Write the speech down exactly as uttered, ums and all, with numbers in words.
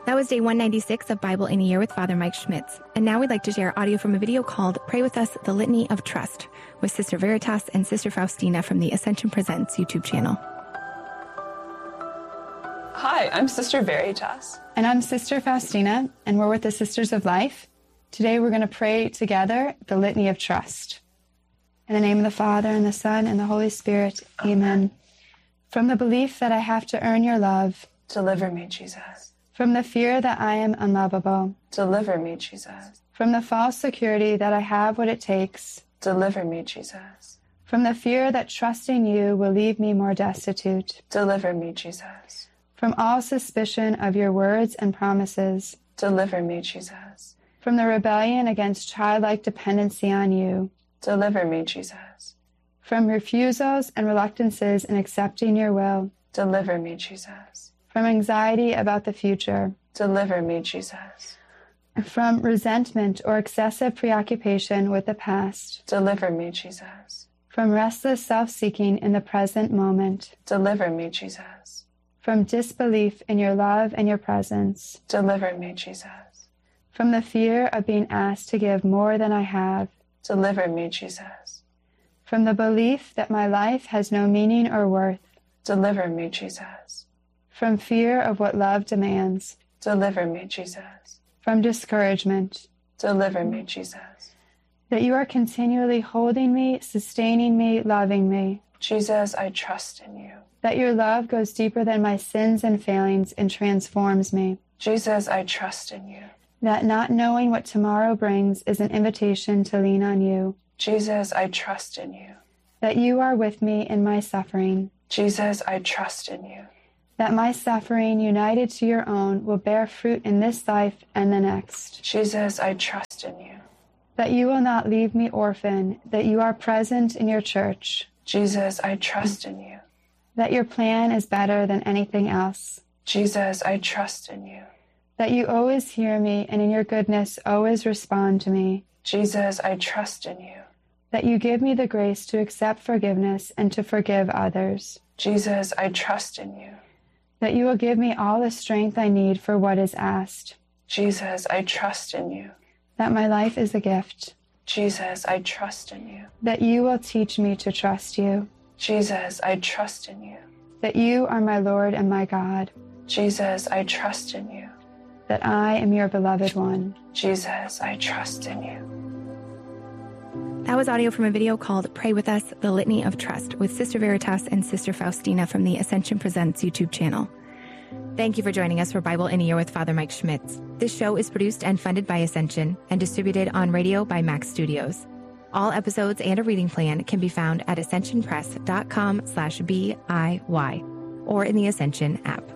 That was day one ninety-six of Bible in a Year with Father Mike Schmitz. And now we'd like to share audio from a video called Pray With Us, The Litany of Trust, with Sister Veritas and Sister Faustina from the Ascension Presents YouTube channel. Hi, I'm Sister Veritas. And I'm Sister Faustina, and we're with the Sisters of Life. Today we're going to pray together the Litany of Trust. In the name of the Father, and the Son, and the Holy Spirit, amen. From the belief that I have to earn your love, deliver me, Jesus. From the fear that I am unlovable, deliver me, Jesus. From the false security that I have what it takes, deliver me, Jesus. From the fear that trusting you will leave me more destitute, deliver me, Jesus. From all suspicion of your words and promises, deliver me, Jesus. From the rebellion against childlike dependency on you, deliver me, Jesus. From refusals and reluctances in accepting your will, deliver me, Jesus. From anxiety about the future, deliver me, Jesus. From resentment or excessive preoccupation with the past, deliver me, Jesus. From restless self-seeking in the present moment, deliver me, Jesus. From disbelief in your love and your presence, deliver me, Jesus. From the fear of being asked to give more than I have, deliver me, Jesus. From the belief that my life has no meaning or worth, deliver me, Jesus. From fear of what love demands, deliver me, Jesus. From discouragement, deliver me, Jesus. That you are continually holding me, sustaining me, loving me. Jesus, I trust in you. That your love goes deeper than my sins and failings and transforms me. Jesus, I trust in you. That not knowing what tomorrow brings is an invitation to lean on you. Jesus, I trust in you. That you are with me in my suffering. Jesus, I trust in you. That my suffering, united to your own, will bear fruit in this life and the next. Jesus, I trust in you. That you will not leave me orphan, that you are present in your church. Jesus, I trust in you. That your plan is better than anything else. Jesus, I trust in you. That you always hear me and in your goodness always respond to me. Jesus, I trust in you. That you give me the grace to accept forgiveness and to forgive others. Jesus, I trust in you. That you will give me all the strength I need for what is asked. Jesus, I trust in you. That my life is a gift. Jesus, I trust in you. That you will teach me to trust you. Jesus, I trust in you. That you are my Lord and my God. Jesus, I trust in you. That I am your beloved one. Jesus, I trust in you. That was audio from a video called Pray With Us, The Litany of Trust, with Sister Veritas and Sister Faustina from the Ascension Presents YouTube channel. Thank you for joining us for Bible in a Year with Father Mike Schmitz. This show is produced and funded by Ascension and distributed on radio by Max Studios. All episodes and a reading plan can be found at ascensionpress.com slash B I Y or in the Ascension app.